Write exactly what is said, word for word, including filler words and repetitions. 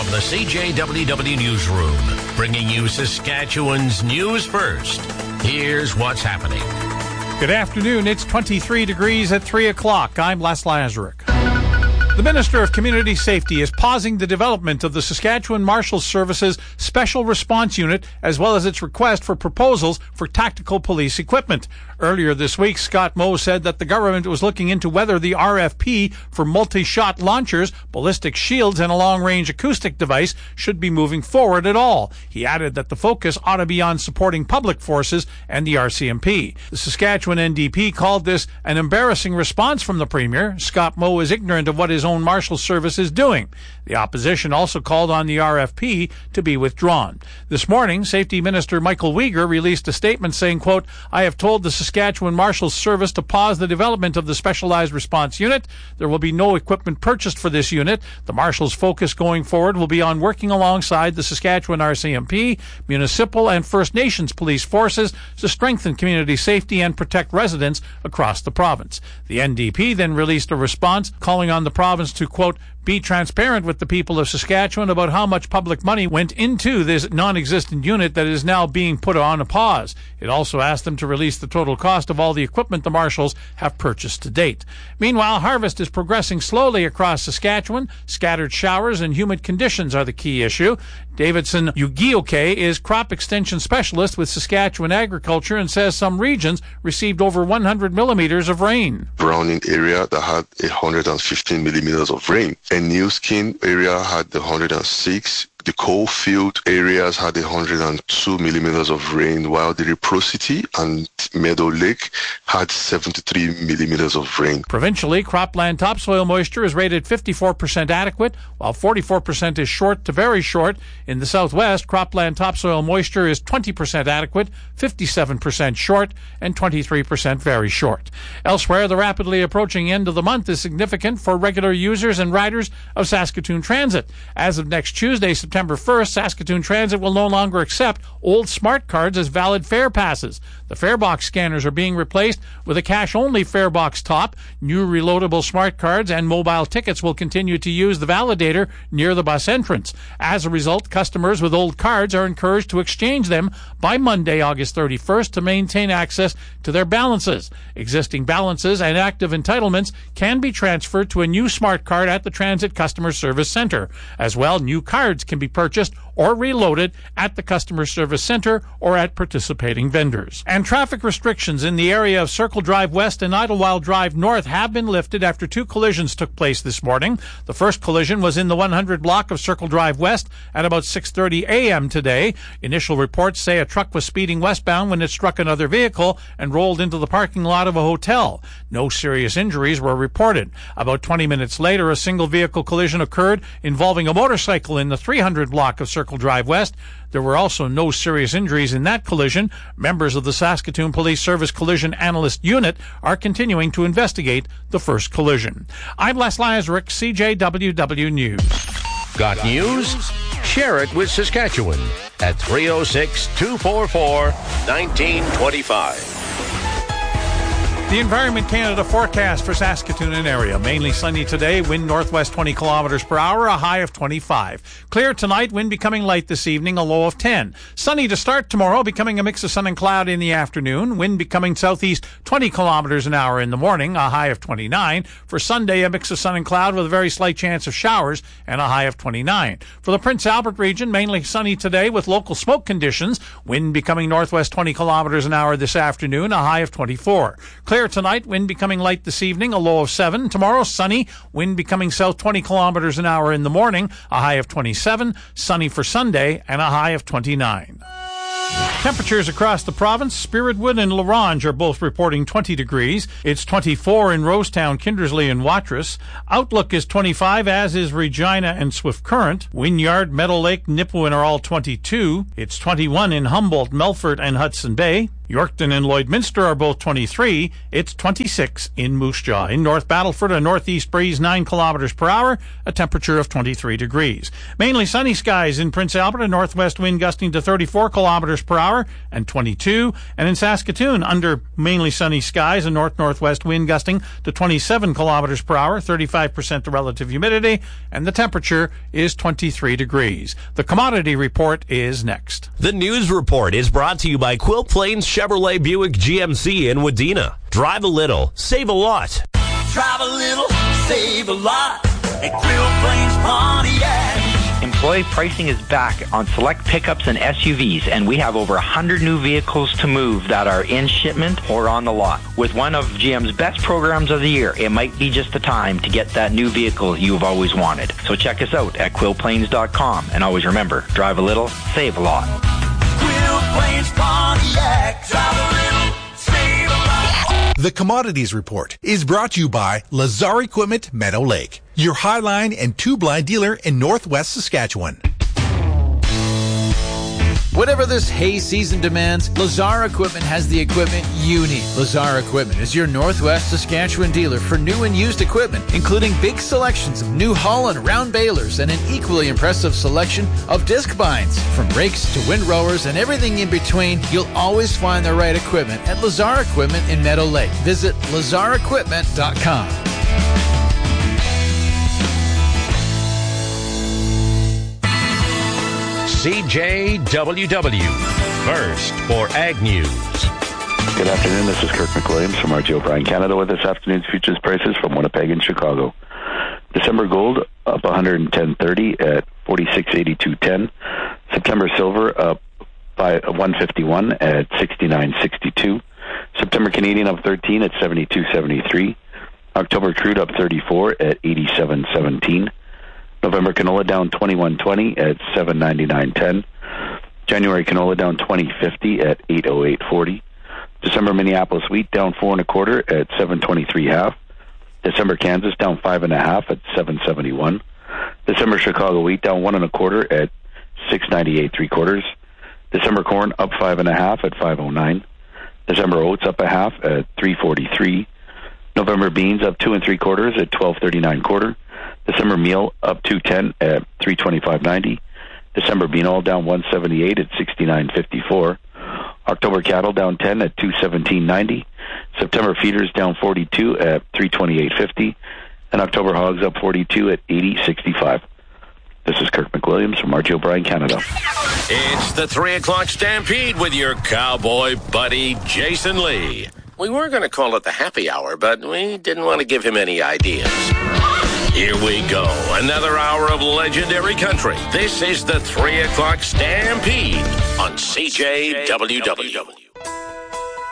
the C J W W Newsroom, bringing you Saskatchewan's news first. Here's what's happening. Good afternoon. It's twenty-three degrees at three o'clock. I'm Les Lazaruk. The Minister of Community Safety is pausing the development of the Saskatchewan Marshals Service's Special Response Unit, as well as its request for proposals for tactical police equipment. Earlier this week, Scott Moe said that the government was looking into whether the R F P for multi-shot launchers, ballistic shields, and a long-range acoustic device should be moving forward at all. He added that the focus ought to be on supporting public forces and the R C M P. The Saskatchewan N D P called this an embarrassing response from the Premier. Scott Moe is ignorant of what his own Marshal Service is doing. The opposition also called on the R F P to be withdrawn. This morning, Safety Minister Michael Uyghur released a statement saying, quote, "I have told the Saskatchewan Marshals Service to pause the development of the Specialized Response Unit. There will be no equipment purchased for this unit. The Marshals' focus going forward will be on working alongside the Saskatchewan R C M P, municipal and First Nations police forces to strengthen community safety and protect residents across the province." The N D P then released a response calling on the province to, quote, "be transparent with the people of Saskatchewan about how much public money went into this non-existent unit that is now being put on a pause." It also asked them to release the total cost of all the equipment the Marshals have purchased to date. Meanwhile, harvest is progressing slowly across Saskatchewan. Scattered showers and humid conditions are the key issue. Davidson Ugioke is crop extension specialist with Saskatchewan Agriculture and says some regions received over one hundred millimeters of rain. Browning area that had one hundred fifteen millimeters of rain, and New Skin area had one hundred six. The Coalfield areas had one hundred two millimeters of rain, while the Reciprocity and Meadow Lake had seventy-three millimeters of rain. Provincially, cropland topsoil moisture is rated fifty-four percent adequate, while forty-four percent is short to very short. In the southwest, cropland topsoil moisture is twenty percent adequate, fifty-seven percent short, and twenty-three percent very short. Elsewhere, the rapidly approaching end of the month is significant for regular users and riders of Saskatoon Transit. As of next Tuesday, September first, Saskatoon Transit will no longer accept old smart cards as valid fare passes. The farebox scanners are being replaced with a cash-only farebox top. New reloadable smart cards and mobile tickets will continue to use the validator near the bus entrance. As a result, customers with old cards are encouraged to exchange them by Monday, August thirty-first, to maintain access to their balances. Existing balances and active entitlements can be transferred to a new smart card at the Transit Customer Service Center. As well, new cards can be purchased or reloaded at the Customer Service Center or at participating vendors. And traffic restrictions in the area of Circle Drive West and Idlewild Drive North have been lifted after two collisions took place this morning. The first collision was in the one hundred block of Circle Drive West at about six thirty a.m. today. Initial reports say a truck was speeding westbound when it struck another vehicle and rolled into the parking lot of a hotel. No serious injuries were reported. About twenty minutes later, a single vehicle collision occurred involving a motorcycle in the three hundred block of Circle Drive West. There were also no serious injuries in that collision. Members of the Saskatoon Police Service Collision Analyst Unit are continuing to investigate the first collision. I'm Les Lazaruk, C J W W News. Got news? Share it with Saskatchewan at three oh six, two four four, one nine two five. The Environment Canada forecast for Saskatoon and area. Mainly sunny today, wind northwest twenty kilometers per hour, a high of twenty-five. Clear tonight, wind becoming light this evening, a low of ten. Sunny to start tomorrow, becoming a mix of sun and cloud in the afternoon. Wind becoming southeast twenty kilometers an hour in the morning, a high of twenty-nine. For Sunday, a mix of sun and cloud with a very slight chance of showers and a high of twenty-nine. For the Prince Albert region, mainly sunny today with local smoke conditions. Wind becoming northwest twenty kilometers an hour this afternoon, a high of twenty-four. Clear tonight, wind becoming light this evening, a low of seven. Tomorrow, sunny, wind becoming south twenty kilometers an hour in the morning, a high of twenty-seven. Sunny for Sunday, and a high of twenty-nine. Temperatures across the province, Spiritwood and Larange are both reporting twenty degrees. It's twenty-four in Rosetown, Kindersley, and Watrous. Outlook is twenty-five, as is Regina and Swift Current. Wynyard, Meadow Lake, Nipawin are all twenty-two. It's twenty-one in Humboldt, Melfort, and Hudson Bay. Yorkton and Lloydminster are both twenty-three. It's twenty-six in Moose Jaw. In North Battleford, a northeast breeze nine kilometers per hour, a temperature of twenty-three degrees. Mainly sunny skies in Prince Albert, a northwest wind gusting to thirty-four kilometers per hour and twenty-two. And in Saskatoon, under mainly sunny skies, a north-northwest wind gusting to twenty-seven kilometers per hour, thirty-five percent the relative humidity, and the temperature is twenty-three degrees. The commodity report is next. The news report is brought to you by Quill Plains Chevrolet Buick G M C in Wadena. Drive a little, save a lot. Drive a little, save a lot at Quill Plains Pontiac. Employee pricing is back on select pickups and S U Vs, and we have over one hundred new vehicles to move that are in shipment or on the lot. With one of G M's best programs of the year, it might be just the time to get that new vehicle you've always wanted. So check us out at quill plains dot com, and always remember, drive a little, save a lot. Quill Plains Pontiac, drive a little, save a lot. The Commodities Report is brought to you by Lazar Equipment Meadow Lake, your Highline and two-blind dealer in Northwest Saskatchewan. Whatever this hay season demands, Lazar Equipment has the equipment you need. Lazar Equipment is your Northwest Saskatchewan dealer for new and used equipment, including big selections of new hull and round balers and an equally impressive selection of disc binds. From rakes to windrowers and everything in between, you'll always find the right equipment at Lazar Equipment in Meadow Lake. Visit lazar equipment dot com. C J W W, first for Ag News. Good afternoon, this is Kirk McWilliams from R J O'Brien Canada with this afternoon's futures prices from Winnipeg and Chicago. December gold up one hundred ten thirty at forty-six eighty-two ten. September silver up by one fifty-one at sixty-nine sixty-two. September Canadian up thirteen at seventy-two seventy-three. October crude up thirty-four at eighty-seven seventeen. November canola down twenty-one twenty at seven ninety-nine ten. January canola down twenty fifty at eight oh eight forty. December Minneapolis wheat down four and a quarter at seven twenty-three half. December Kansas down five and a half at seven seventy-one. December Chicago wheat down one and a quarter at six ninety-eight three quarters. December corn up five and a half at five oh nine. December oats up a half at three forty-three. November beans up two and three quarters at twelve thirty-nine quarter. December meal up two ten at three twenty-five ninety. December bean oil down one seventy-eight at sixty-nine fifty-four. October cattle down ten at two seventeen ninety. September feeders down forty-two at three twenty-eight fifty. And October hogs up forty-two at eighty sixty-five. This is Kirk McWilliams from R J O'Brien Canada. It's the three o'clock Stampede with your cowboy buddy, Jason Lee. We were going to call it the happy hour, but we didn't want to give him any ideas. Here we go. Another hour of legendary country. This is the three o'clock Stampede on C J W W.